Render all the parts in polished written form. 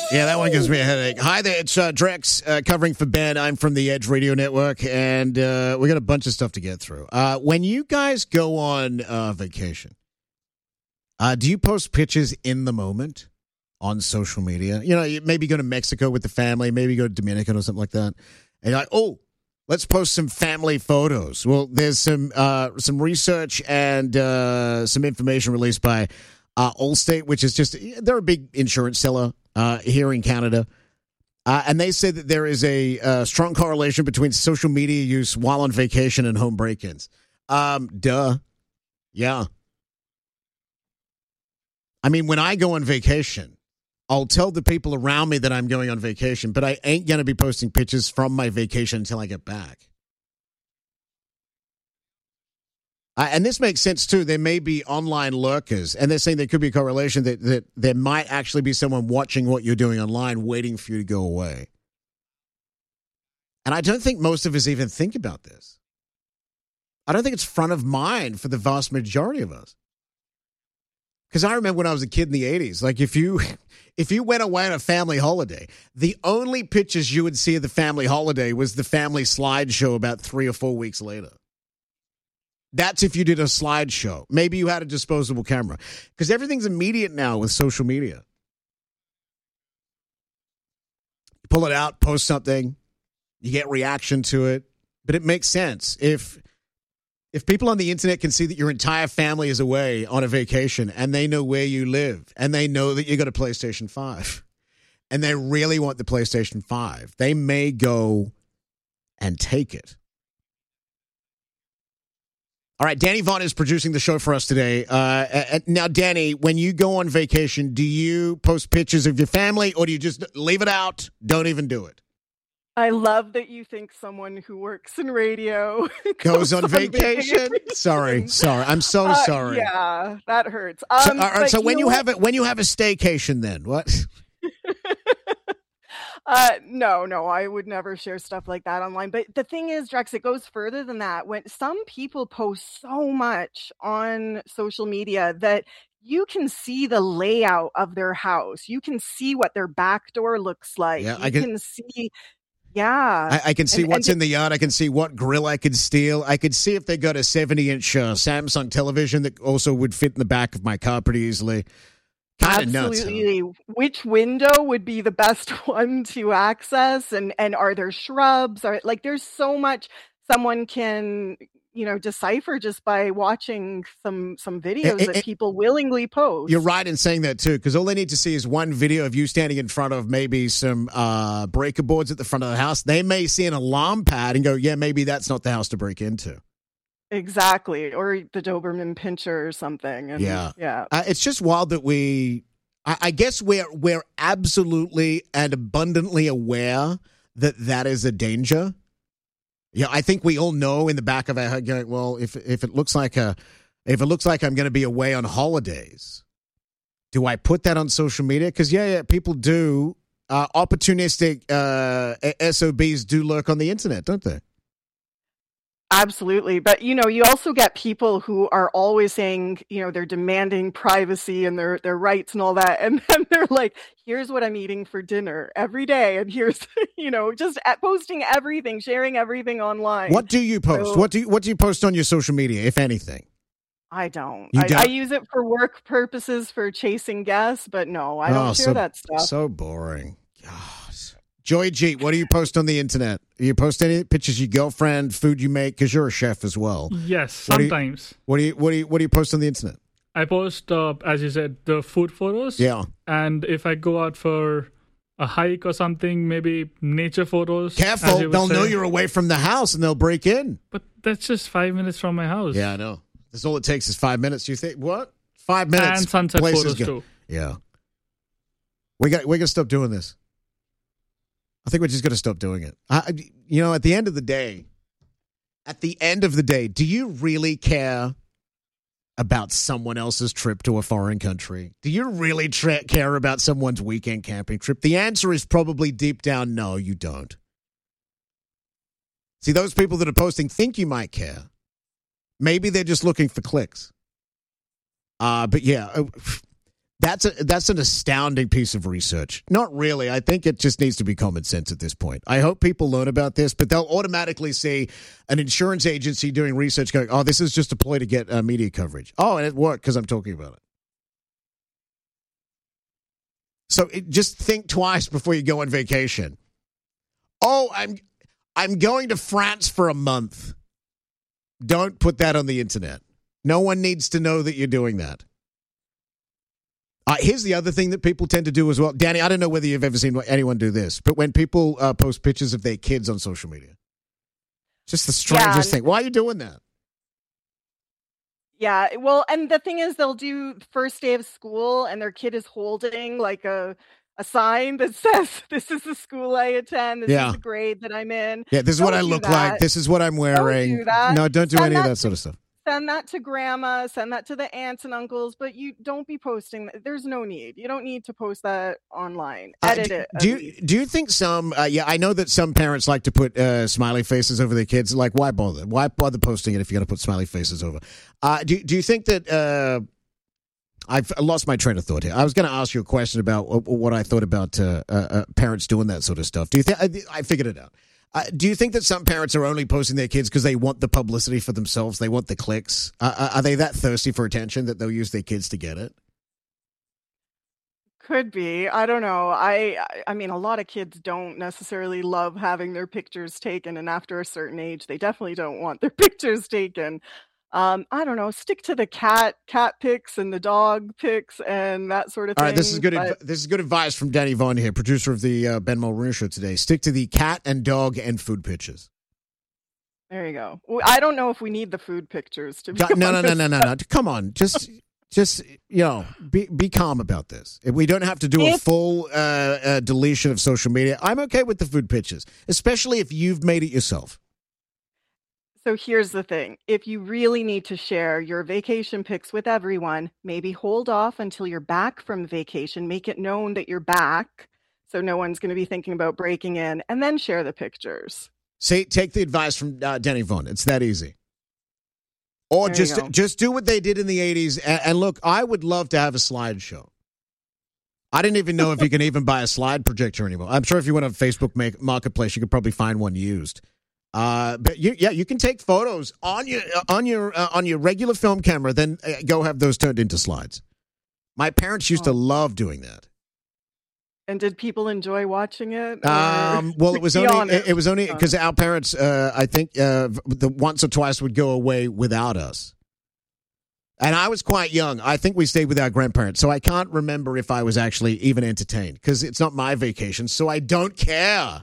Yeah, that one gives me a headache. Hi there, it's Drex covering for Ben. I'm from the Edge Radio Network, and we got a bunch of stuff to get through. When you guys go on vacation, do you post pictures in the moment on social media? You know, you maybe go to Mexico with the family, maybe go to Dominican or something like that, and you're like, oh, let's post some family photos. Well, there's some research and some information released by Allstate, which is they're a big insurance seller here in Canada. And they say that there is a strong correlation between social media use while on vacation and home break-ins. Duh. Yeah. I mean, when I go on vacation, I'll tell the people around me that I'm going on vacation, but I ain't going to be posting pictures from my vacation until I get back. And this makes sense, too. There may be online lurkers, and they're saying there could be a correlation that there might actually be someone watching what you're doing online, waiting for you to go away. And I don't think most of us even think about this. I don't think it's front of mind for the vast majority of us. Because I remember when I was a kid in the 80s, like if you went away on a family holiday, the only pictures you would see of the family holiday was the family slideshow about 3 or 4 weeks later. That's if you did a slideshow. Maybe you had a disposable camera. Because everything's immediate now with social media. You pull it out, post something, you get reaction to it. But it makes sense. If people on the internet can see that your entire family is away on a vacation and they know where you live and they know that you got a PlayStation 5 and they really want the PlayStation 5, they may go and take it. All right, Danny Vaughn is producing the show for us today. Now, Danny, when you go on vacation, do you post pictures of your family or do you just leave it out? Don't even do it. I love that you think someone who works in radio goes on vacation. Sorry. I'm so sorry. Yeah, that hurts. All right, so when you have a staycation, then what? No, I would never share stuff like that online. But the thing is, Drex, it goes further than that. When some people post so much on social media that you can see the layout of their house, you can see what their back door looks like. Yeah, I can see. Yeah. I can see what's in the yard. I can see what grill I could steal. I could see if they got a 70-inch Samsung television that also would fit in the back of my car pretty easily. Kind of nuts. Absolutely. Huh? Which window would be the best one to access? And are there shrubs? There's so much someone can, decipher just by watching some videos that people willingly post. You're right in saying that, too, because all they need to see is one video of you standing in front of maybe some breaker boards at the front of the house. They may see an alarm pad and go, yeah, maybe that's not the house to break into. Exactly. Or the Doberman Pinscher or something. And yeah. Yeah. It's just wild that I guess we're absolutely and abundantly aware that is a danger. Yeah, I think we all know in the back of our head, going, well, if it looks like I'm going to be away on holidays, do I put that on social media? Because yeah, people do. Opportunistic SOBs do lurk on the internet, don't they? Absolutely. But, you also get people who are always saying, they're demanding privacy and their rights and all that. And then they're like, here's what I'm eating for dinner every day. And here's, just posting everything, sharing everything online. What do you post? So, what do you post on your social media, if anything? I don't. I use it for work purposes, for chasing guests, but no, I don't share that stuff. So boring. God. Joy G, what do you post on the internet? Do you post any pictures of your girlfriend, food you make? Because you're a chef as well. Yes, sometimes. What do you post on the internet? I post, as you said, the food photos. Yeah. And if I go out for a hike or something, maybe nature photos. Careful, they'll know you're away from the house and they'll break in. But that's just 5 minutes from my house. Yeah, I know. That's all it takes is 5 minutes. You think what? 5 minutes. And sunset photos too. Yeah. We got to stop doing this. I think we're just going to stop doing it. At the end of the day, do you really care about someone else's trip to a foreign country? Do you really care about someone's weekend camping trip? The answer is probably deep down, no, you don't. See, those people that are posting think you might care. Maybe they're just looking for clicks. But yeah, That's an astounding piece of research. Not really. I think it just needs to be common sense at this point. I hope people learn about this, but they'll automatically see an insurance agency doing research going, oh, this is just a ploy to get media coverage. Oh, and it worked because I'm talking about it. So just think twice before you go on vacation. Oh, I'm going to France for a month. Don't put that on the internet. No one needs to know that you're doing that. Here's the other thing that people tend to do as well. Danny, I don't know whether you've ever seen anyone do this, but when people post pictures of their kids on social media, just the strangest thing. Why are you doing that? Yeah, well, and the thing is, they'll do first day of school, and their kid is holding like a sign that says, "This is the school I attend. This is the grade that I'm in." Yeah, this is what I look like. This is what I'm wearing. Don't do that. No, don't do any of that sort of stuff. Send that to grandma, send that to the aunts and uncles, but you don't be posting. There's no need. You don't need to post that online. Edit it. Do you think some, I know that some parents like to put smiley faces over their kids. Like, why bother? Why bother posting it if you're going to put smiley faces over? Do you think that, I've lost my train of thought here. I was going to ask you a question about what I thought about parents doing that sort of stuff. Do you think, I figured it out. Do you think that some parents are only posting their kids because they want the publicity for themselves? They want the clicks? Are they that thirsty for attention that they'll use their kids to get it? Could be. I don't know. I mean, a lot of kids don't necessarily love having their pictures taken, and after a certain age, they definitely don't want their pictures taken. I don't know. Stick to the cat pics and the dog pics and that sort of thing. All right, this is good. This is good advice from Danny Vaughn here, producer of the Ben Mulrooney Show today. Stick to the cat and dog and food pictures. There you go. I don't know if we need the food pictures to be No. Come on, just be calm about this. If we don't have to do a full deletion of social media, I'm okay with the food pictures, especially if you've made it yourself. So here's the thing. If you really need to share your vacation pics with everyone, maybe hold off until you're back from vacation. Make it known that you're back so no one's going to be thinking about breaking in, and then share the pictures. See, take the advice from Danny Vaughn. It's that easy. Or just do what they did in the 80s. And look, I would love to have a slideshow. I didn't even know if you can even buy a slide projector anymore. I'm sure if you went on Facebook Marketplace, you could probably find one used. But you can take photos on your regular film camera, then go have those turned into slides. My parents used to love doing that. And did people enjoy watching it? Well, it was only because our parents, I think, the once or twice would go away without us. And I was quite young. I think we stayed with our grandparents, so I can't remember if I was actually even entertained because it's not my vacation, so I don't care.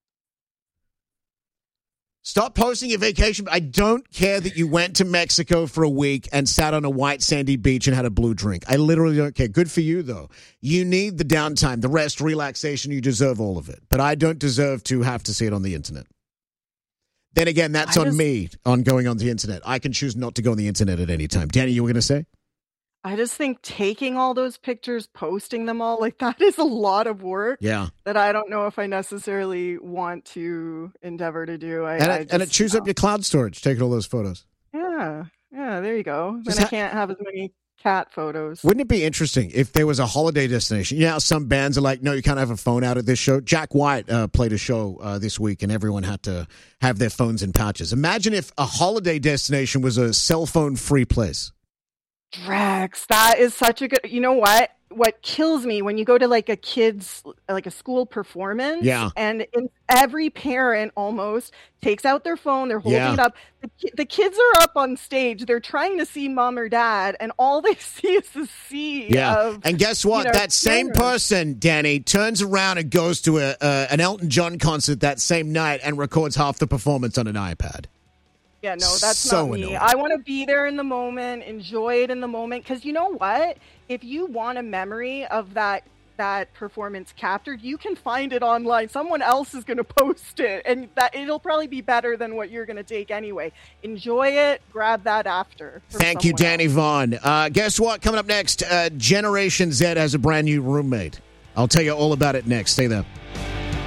Stop posting your vacation. I don't care that you went to Mexico for a week and sat on a white sandy beach and had a blue drink. I literally don't care. Good for you, though. You need the downtime, the rest, relaxation. You deserve all of it. But I don't deserve to have to see it on the internet. Then again, that's on me on going on the internet. I can choose not to go on the internet at any time. Danny, you were going to say? I just think taking all those pictures, posting them all, like that is a lot of work. Yeah. That I don't know if I necessarily want to endeavor to do. And it chews up your cloud storage, taking all those photos. Yeah, there you go. Then I can't have as many cat photos. Wouldn't it be interesting if there was a holiday destination? You know how some bands are like, no, you can't have a phone out at this show. Jack White played a show this week, and everyone had to have their phones in pouches. Imagine if a holiday destination was a cell phone-free place. Drex, that is such a good. You know what? What kills me when you go to like a school performance, and every parent almost takes out their phone, they're holding it up. The kids are up on stage, they're trying to see mom or dad, and all they see is the sea. And guess what? That same person, Danny, turns around and goes to an Elton John concert that same night and records half the performance on an iPad. Yeah, no, that's not me. Annoying. I want to be there in the moment, enjoy it in the moment. Because you know what? If you want a memory of that performance captured, you can find it online. Someone else is going to post it, and that it'll probably be better than what you're going to take anyway. Enjoy it. Grab that after. Thank you, Danny Vaughn. Guess what? Coming up next, Generation Z has a brand new roommate. I'll tell you all about it next. Stay there.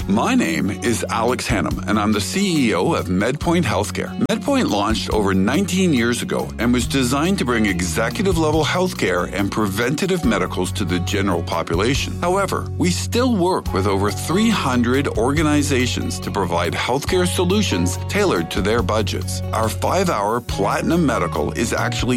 My name is Alex Hannum, and I'm the CEO of MedPoint Healthcare. MedPoint launched over 19 years ago and was designed to bring executive-level healthcare and preventative medicals to the general population. However, we still work with over 300 organizations to provide healthcare solutions tailored to their budgets. Our 5-hour Platinum Medical is actually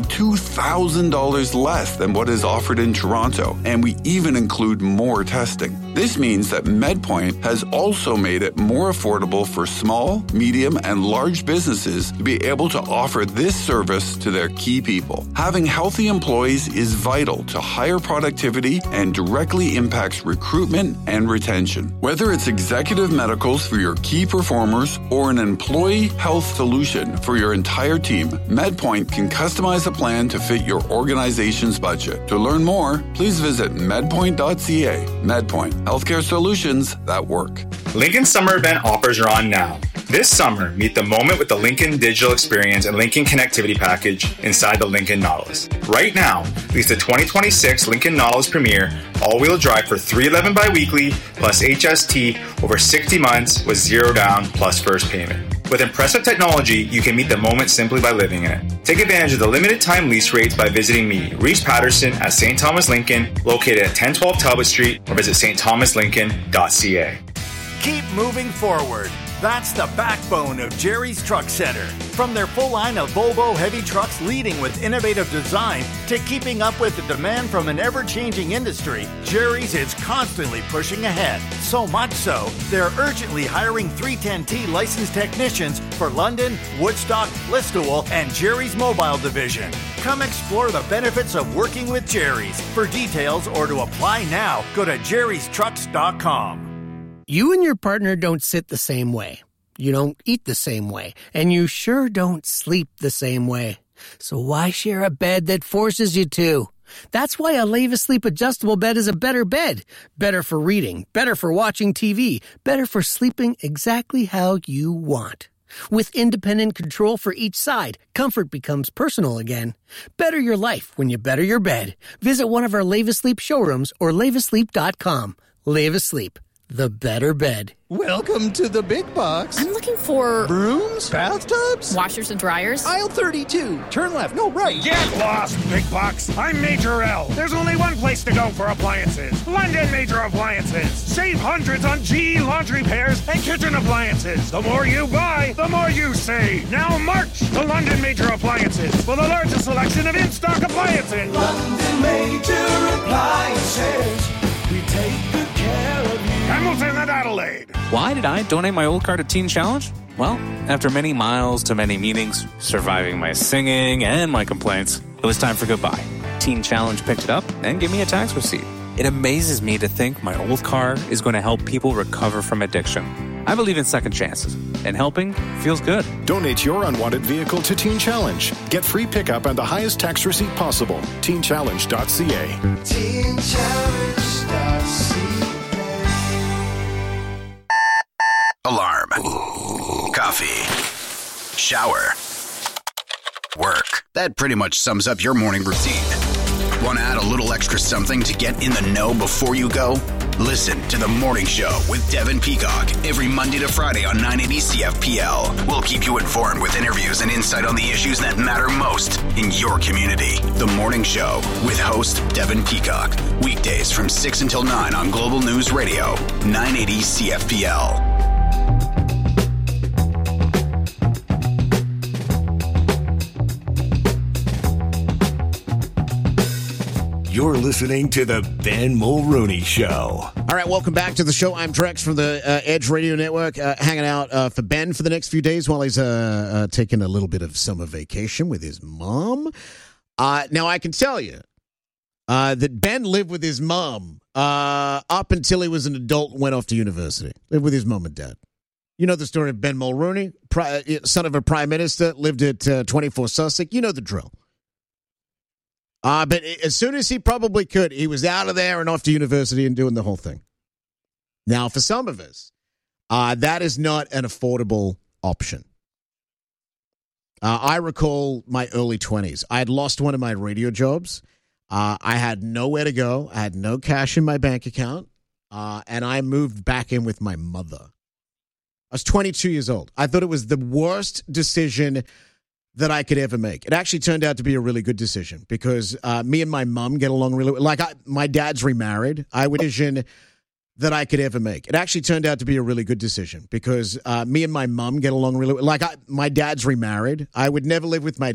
$2,000 less than what is offered in Toronto, and we even include more testing. This means that MedPoint has also made it more affordable for small, medium, and large businesses to be able to offer this service to their key people. Having healthy employees is vital to higher productivity and directly impacts recruitment and retention. Whether it's executive medicals for your key performers or an employee health solution for your entire team, MedPoint can customize a plan to fit your organization's budget. To learn more, please visit medpoint.ca. MedPoint, healthcare solutions that work. Lincoln Summer Event offers are on now. This summer, meet the moment with the Lincoln Digital Experience and Lincoln Connectivity Package inside the Lincoln Nautilus. Right now, lease the 2026 Lincoln Nautilus Premier all-wheel drive for $311 bi-weekly plus HST over 60 months with zero down plus first payment. With impressive technology, you can meet the moment simply by living in it. Take advantage of the limited time lease rates by visiting me, Reese Patterson, at St. Thomas Lincoln, located at 1012 Talbot Street, or visit stthomaslincoln.ca. Keep moving forward. That's the backbone of Jerry's Truck Center. From their full line of Volvo heavy trucks leading with innovative design to keeping up with the demand from an ever-changing industry, Jerry's is constantly pushing ahead. So much so, they're urgently hiring 310T licensed technicians for London, Woodstock, Listowel, and Jerry's Mobile Division. Come explore the benefits of working with Jerry's. For details or to apply now, go to jerrystrucks.com. You and your partner don't sit the same way. You don't eat the same way. And you sure don't sleep the same way. So why share a bed that forces you to? That's why a Leva Sleep adjustable bed is a better bed. Better for reading, better for watching TV, better for sleeping exactly how you want. With independent control for each side, comfort becomes personal again. Better your life when you better your bed. Visit one of our Leva Sleep showrooms or levasleep.com. Leva Sleep. The better bed. Welcome to the big box. I'm looking for... brooms? Bathtubs? Washers and dryers? Aisle 32. Turn left. No, right. Get lost, big box. I'm Major L. There's only one place to go for appliances. London Major Appliances. Save hundreds on GE laundry pairs and kitchen appliances. The more you buy, the more you save. Now march to London Major Appliances for the largest selection of in-stock appliances. London Major Appliances. We take good care of you. Hamilton and Adelaide. Why did I donate my old car to Teen Challenge? Well, after many miles to many meetings, surviving my singing and my complaints, it was time for goodbye. Teen Challenge picked it up and gave me a tax receipt. It amazes me to think my old car is going to help people recover from addiction. I believe in second chances, and helping feels good. Donate your unwanted vehicle to Teen Challenge. Get free pickup and the highest tax receipt possible. TeenChallenge.ca. TeenChallenge.ca. Alarm. Coffee. Shower. Work. That pretty much sums up your morning routine. Want to add a little extra something to get in the know before you go? Listen to The Morning Show with Devin Peacock every Monday to Friday on 980 CFPL. We'll keep you informed with interviews and insight on the issues that matter most in your community. The Morning Show with host Devin Peacock. Weekdays from 6 until 9 on Global News Radio, 980 CFPL. You're listening to the Ben Mulrooney Show. All right, welcome back to the show. I'm Drex from the Edge Radio Network, hanging out for Ben for the next few days while he's taking a little bit of summer vacation with his mom. Now, I can tell you that Ben lived with his mom up until he was an adult and went off to university. Lived with his mom and dad. You know the story of Ben Mulrooney, son of a prime minister, lived at 24 Sussex. You know the drill. But as soon as he probably could, he was out of there and off to university and doing the whole thing. Now, for some of us, that is not an affordable option. I recall my early 20s. I had lost one of my radio jobs. I had nowhere to go. I had no cash in my bank account. and I moved back in with my mother. I was 22 years old. I thought it was the worst decision that I could ever make. It actually turned out to be a really good decision because me and my mom get along really well. Like, my dad's remarried. I would vision that I could ever make. It actually turned out to be a really good decision because me and my mom get along really well. Like, my dad's remarried. I would never live with my